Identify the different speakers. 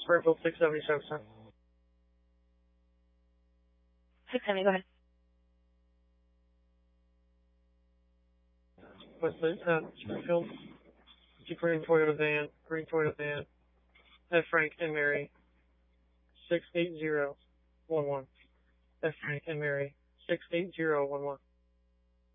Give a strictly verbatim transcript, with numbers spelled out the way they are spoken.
Speaker 1: Springfield six seventy-seven, sir.
Speaker 2: six seventy, go ahead.
Speaker 1: West uh, Springfield, Jeep green Toyota van, green Toyota van, F. Frank and Mary, six eight zero one one. F. Frank and Mary, six eight zero one one.